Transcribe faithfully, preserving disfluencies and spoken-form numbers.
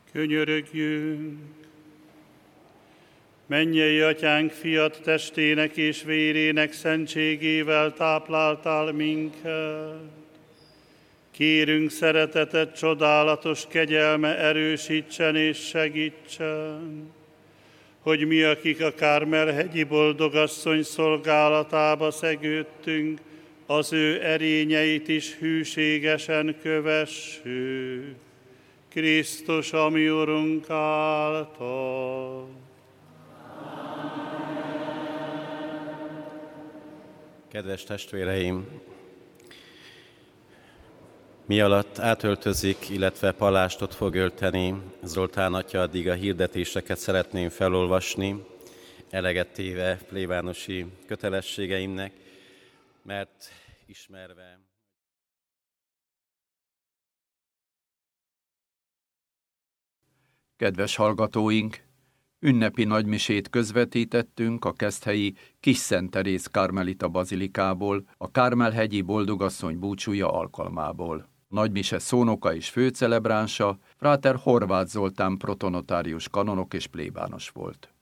Könyörögjünk! Mennyei Atyánk, fiat testének és vérének szentségével tápláltál minket. Kérünk, szereteted csodálatos kegyelme erősítsen és segítsen, hogy mi, akik a Kármel-hegyi boldogasszony szolgálatába szegődtünk, az ő erényeit is hűségesen kövessük. Krisztus, a mi Urunk által. Kedves testvéreim! Mi alatt átöltözik, illetve palástot fog ölteni Zoltán atya, addig a hirdetéseket szeretném felolvasni, eleget téve plébánosi kötelességeimnek, mert ismerve... Kedves hallgatóink! Ünnepi nagymisét közvetítettünk a keszthelyi Kis Szent Teréz karmelita bazilikából, a Kármel-hegyi boldogasszony búcsúja alkalmából. Nagymise szónoka és főcelebránsa fráter Horváth Zoltán protonotárius kanonok és plébános volt.